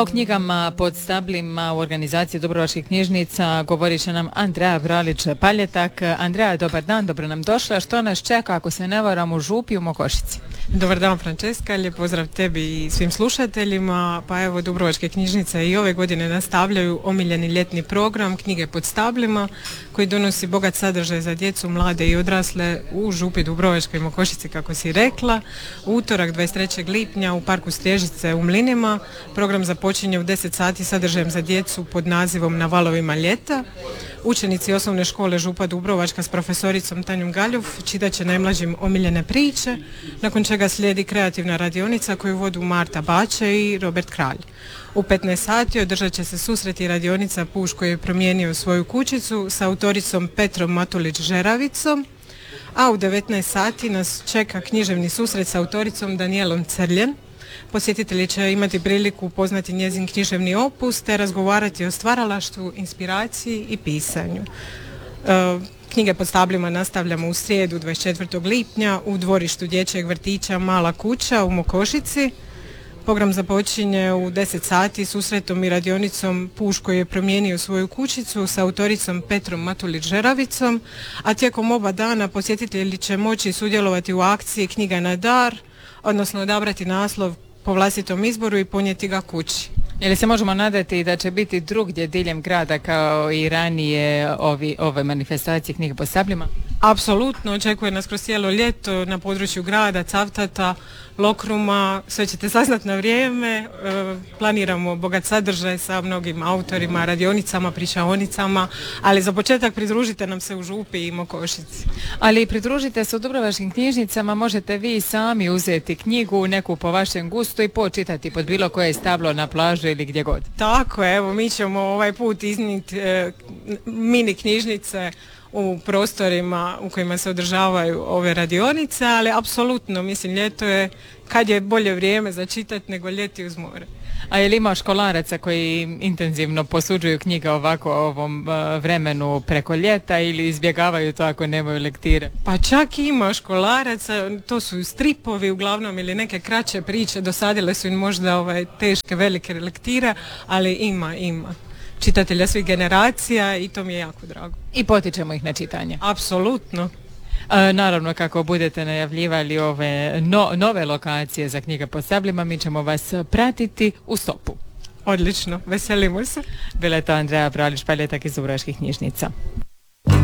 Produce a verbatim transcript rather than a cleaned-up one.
O knjigama pod stablima u organizaciji Dubrovačkih knjižnica govorit će nam Andreja Bralić-Paljetak. Andreja, dobar dan, dobro nam došla. Što nas čeka, ako se ne varam, u Župi u Mokošici? Dobar dan, Franceska, lijep pozdrav tebi i svim slušateljima. Pa evo, Dubrovačke knjižnice i ove godine nastavljaju omiljeni ljetni program Knjige pod stablima, koji donosi bogat sadržaj za djecu, mlade i odrasle u Župi Dubrovačkoj i Mokošici, kako si rekla. U utorak dvadeset trećeg lipnja u parku Strježice u Mlinima program započinje u deset sati sadržajem za djecu pod nazivom Na valovima ljeta. Učenici osnovne škole Župa Dubrovačka s profesoricom Tanjom Galjuf čitat će najmlađim omiljene priče, nakon čega slijedi kreativna radionica koju vodu Marta Bače i Robert Kralj. U petnaest sati održat će se susret i radionica Puš koji je promijenio svoju kućicu sa autoricom Petrom Matulić-Žeravicom, a u devetnaest sati nas čeka književni susret sa autoricom Danijelom Crljen. Posjetitelji će imati priliku upoznati njezin književni opus te razgovarati o stvaralaštvu, inspiraciji i pisanju. E, knjige pod stablima nastavljamo u srijedu dvadeset četvrtog lipnja u dvorištu dječjeg vrtića Mala kuća u Mokošici. Program započinje u deset sati susretom i radionicom Puš koji je promijenio svoju kućicu sa autoricom Petrom Matulić-Žeravicom, a tijekom oba dana posjetitelji će moći sudjelovati u akciji Knjiga na dar, odnosno odabrati naslov po vlastitom izboru i ponijeti ga kući. Ili se možemo nadati da će biti drugdje diljem grada kao i ranije ovi, ove manifestacije Knjige pod stablima? Apsolutno, očekuje nas kroz cijelo ljeto na području grada, Cavtata, Lokruma, sve ćete saznat na vrijeme. E, planiramo bogat sadržaj sa mnogim autorima, radionicama, pričaonicama, ali za početak pridružite nam se u Župi i Mokošici. Ali pridružite se u Dubrovačkim knjižnicama, možete vi sami uzeti knjigu, neku po vašem gustu i počitati pod bilo koje stablo na plažu ili gdje god. Tako, evo, mi ćemo ovaj put iznijeti e, mini knjižnice u prostorima u kojima se održavaju ove radionice, ali apsolutno, mislim, ljeto je kad je bolje vrijeme za čitat nego ljeti uz more. A je li ima školaraca koji intenzivno posuđuju knjige ovako ovom uh, vremenu preko ljeta ili izbjegavaju to ako nemaju lektire? Pa čak ima školaraca, to su stripovi uglavnom ili neke kraće priče, dosadile su im možda ovaj, teške velike lektire, ali ima, ima čitatelja svih generacija i to mi je jako drago. I potičemo ih na čitanje. Apsolutno. E, naravno, kako budete najavljivali ove no, nove lokacije za Knjige pod stablima, mi ćemo vas pratiti u stopu. Odlično, veselimo se. Bila je to Andreja Bralić-Paljetak iz Dubrovačkih knjižnica.